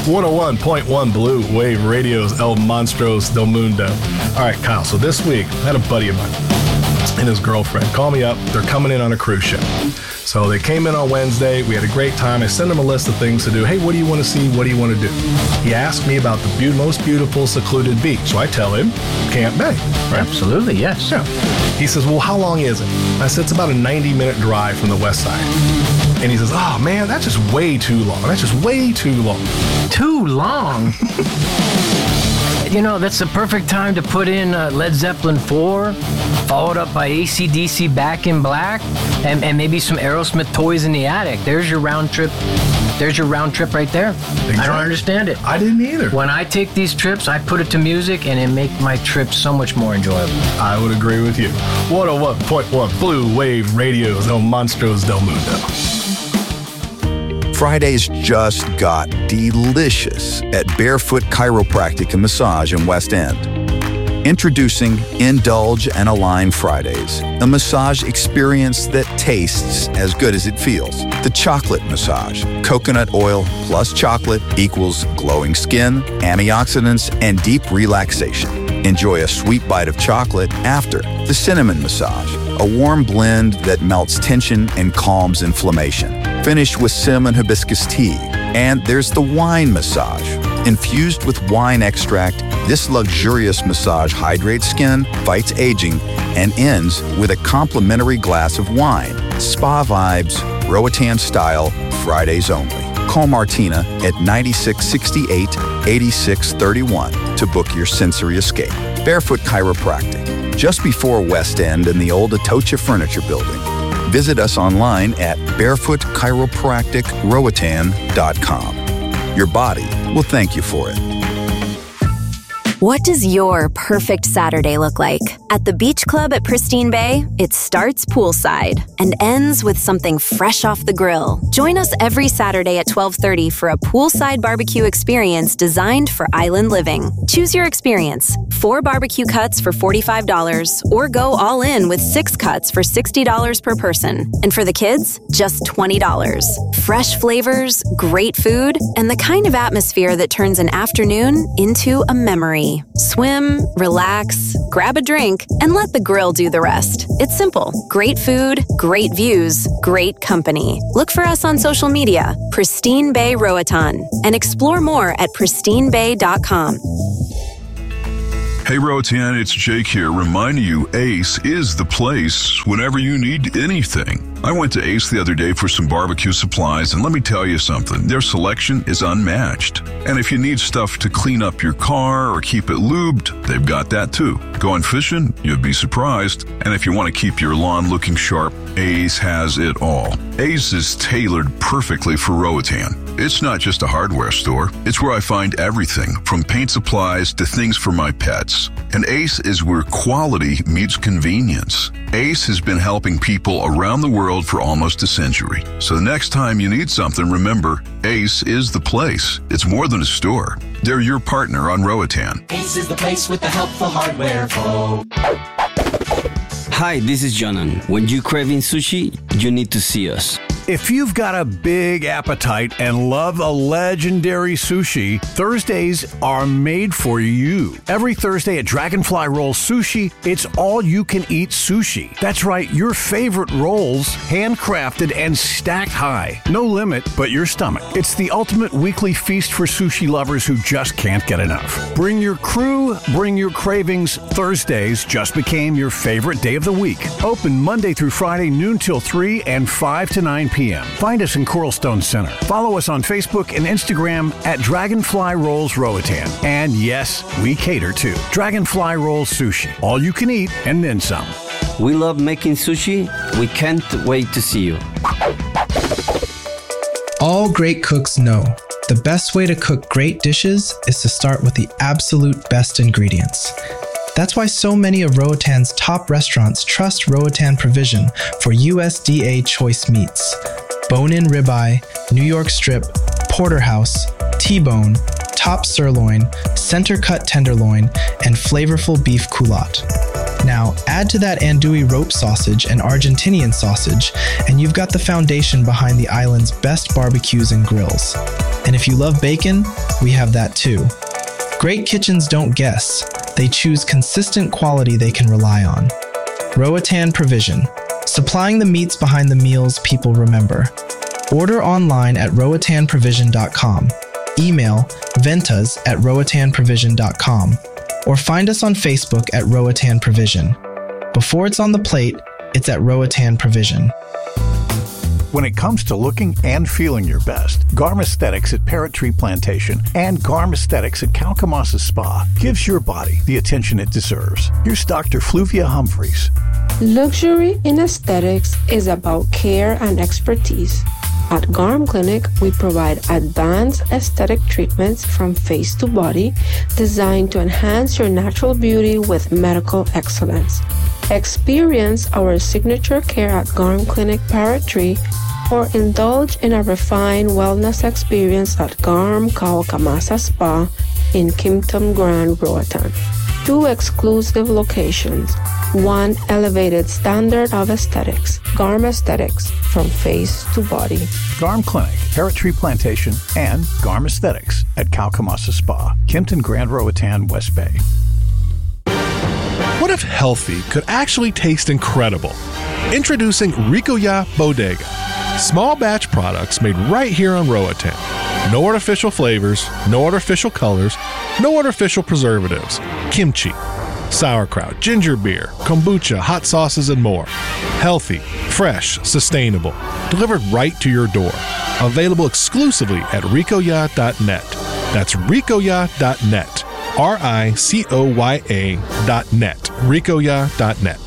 101.1 Blue Wave Radio's El Monstros del Mundo. All right, Kyle, so this week, I had a buddy of mine and his girlfriend call me up. They're coming in on a cruise ship. So they came in on Wednesday. We had a great time. I sent him a list of things to do. Hey, what do you want to see? What do you want to do? He asked me about the most beautiful secluded beach. So I tell him, Camp Bay. Right? Absolutely, yes. Yeah. He says, well, how long is it? I said, it's about a 90-minute drive from the west side. And he says, oh, man, that's just way too long. That's just way too long. Too long? You know, that's the perfect time to put in Led Zeppelin 4, followed up by AC/DC Back in Black, and maybe some Aerosmith Toys in the Attic. There's your round trip. There's your round trip right there. Exactly. I don't understand it. I didn't either. When I take these trips, I put it to music, and it makes my trip so much more enjoyable. I would agree with you. 101.1 Blue Wave Radio's El Monstros del Mundo. Fridays just got delicious at Barefoot Chiropractic and Massage in West End. Introducing Indulge and Align Fridays, a massage experience that tastes as good as it feels. The chocolate massage. Coconut oil plus chocolate equals glowing skin, antioxidants, and deep relaxation. Enjoy a sweet bite of chocolate after the cinnamon massage, a warm blend that melts tension and calms inflammation. Finish with cinnamon hibiscus tea. And there's the wine massage. Infused with wine extract, this luxurious massage hydrates skin, fights aging, and ends with a complimentary glass of wine. Spa vibes, Roatan style, Fridays only. Call Martina at 9668-8631 to book your sensory escape. Barefoot Chiropractic, just before West End in the old Atocha Furniture Building. Visit us online at barefootchiropracticroatan.com. Your body will thank you for it. What does your perfect Saturday look like? At the Beach Club at Pristine Bay, it starts poolside and ends with something fresh off the grill. Join us every Saturday at 12:30 for a poolside barbecue experience designed for island living. Choose your experience. 4 barbecue cuts for $45 or go all in with 6 cuts for $60 per person. And for the kids, just $20. Fresh flavors, great food, and the kind of atmosphere that turns an afternoon into a memory. Swim, relax, grab a drink, and let the grill do the rest. It's simple. Great food, great views, great company. Look for us on social media, Pristine Bay Roatan, and explore more at pristinebay.com. Hey Roatan, it's Jake here, reminding you Ace is the place whenever you need anything. I went to Ace the other day for some barbecue supplies, and let me tell you something, their selection is unmatched. And if you need stuff to clean up your car or keep it lubed, they've got that too. Going fishing? You'd be surprised. And if you want to keep your lawn looking sharp, Ace has it all. Ace is tailored perfectly for Roatan. It's not just a hardware store. It's where I find everything from paint supplies to things for my pets. And Ace is where quality meets convenience. Ace has been helping people around the world for almost a century. So the next time you need something, remember, Ace is the place. It's more than a store. They're your partner on Roatan. Ace is the place with the helpful hardware, folks. Hi, this is Jonan. When you're craving sushi, you need to see us. If you've got a big appetite and love a legendary sushi, Thursdays are made for you. Every Thursday at Dragonfly Roll Sushi, it's all-you-can-eat sushi. That's right, your favorite rolls, handcrafted and stacked high. No limit but your stomach. It's the ultimate weekly feast for sushi lovers who just can't get enough. Bring your crew, bring your cravings. Thursdays just became your favorite day of the week. Open Monday through Friday, noon till 3 and 5 to 9 p.m. Find us in Coralstone Center. Follow us on Facebook and Instagram at Dragonfly Rolls Roatan. And yes, we cater to Dragonfly Rolls Sushi. All you can eat and then some. We love making sushi. We can't wait to see you. All great cooks know the best way to cook great dishes is to start with the absolute best ingredients. That's why so many of Roatan's top restaurants trust Roatan Provision for USDA choice meats. Bone-in ribeye, New York strip, porterhouse, T-bone, top sirloin, center-cut tenderloin, and flavorful beef culotte. Now, add to that andouille rope sausage and Argentinian sausage, and you've got the foundation behind the island's best barbecues and grills. And if you love bacon, we have that too. Great kitchens don't guess. They choose consistent quality they can rely on. Roatan Provision, supplying the meats behind the meals people remember. Order online at roatanprovision.com. Email ventas@roatanprovision.com or find us on Facebook at Roatan Provision. Before it's on the plate, it's at Roatan Provision. When it comes to looking and feeling your best, Garm Aesthetics at Parrot Tree Plantation and Garm Aesthetics at Calcamassa Spa gives your body the attention it deserves. Here's Dr. Fluvia Humphreys. Luxury in aesthetics is about care and expertise. At Garm Clinic, we provide advanced aesthetic treatments from face to body designed to enhance your natural beauty with medical excellence. Experience our signature care at Garm Clinic Parrot Tree or indulge in a refined wellness experience at Garm Calcamassa Spa in Kimpton Grand, Roatan. 2 exclusive locations, 1 elevated standard of aesthetics, Garm Aesthetics, from face to body. Garm Clinic, Parrot Tree Plantation, and Garm Aesthetics at Calcamassa Spa, Kimpton Grand, Roatan, West Bay. What if healthy could actually taste incredible? Introducing Ricoya Bodega. Small batch products made right here on Roatan. No artificial flavors, no artificial colors, no artificial preservatives. Kimchi, sauerkraut, ginger beer, kombucha, hot sauces, and more. Healthy, fresh, sustainable. Delivered right to your door. Available exclusively at ricoya.net. That's ricoya.net. RICOYA.net. Ricoya.net.